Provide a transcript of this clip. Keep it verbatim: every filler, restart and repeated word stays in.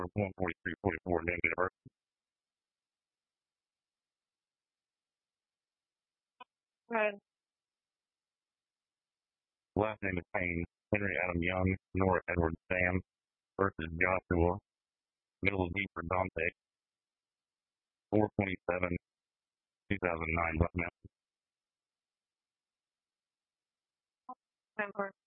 one forty-three forty-four, name date of birth. Right. Last name is Payne. Henry Adam Young, Nora Edward Sam. Birth is Joshua. Middle of D for Dante. four twenty-seven, two thousand nine, West Mountain. Time for